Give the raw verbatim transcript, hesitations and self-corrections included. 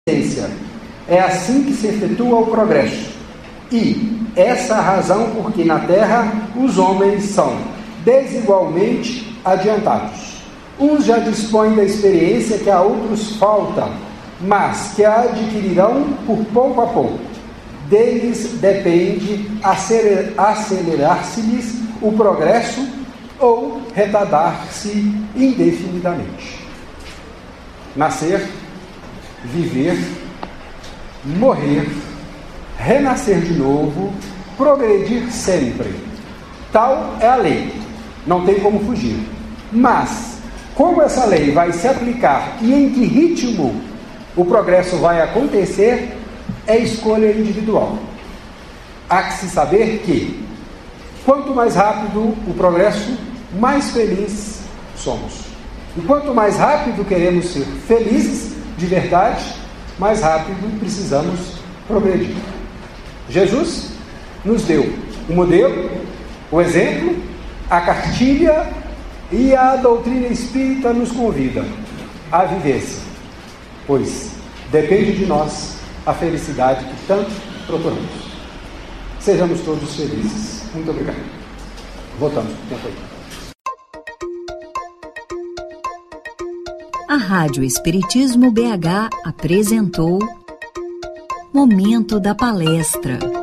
É assim que se efetua o progresso. E essa é a razão por que na Terra os homens são desigualmente adiantados. Uns já dispõem da experiência que a outros falta, mas que a adquirirão por pouco a pouco. Deles depende acelerar-se-lhes o progresso ou retardar-se indefinidamente. Nascer, viver, morrer, renascer de novo, progredir sempre. Tal é a lei. Não tem como fugir. Mas, como essa lei vai se aplicar e em que ritmo o progresso vai acontecer, é escolha individual. Há que se saber que, quanto mais rápido o progresso, mais felizes somos. E quanto mais rápido queremos ser felizes de verdade, mais rápido precisamos progredir. Jesus nos deu o modelo, o exemplo, a cartilha, e a doutrina espírita nos convida à vivência, pois depende de nós a felicidade que tanto procuramos. Sejamos todos felizes. Muito obrigado. Voltamos para o tempo aí. A Rádio Espiritismo B H apresentou Momento da Palestra.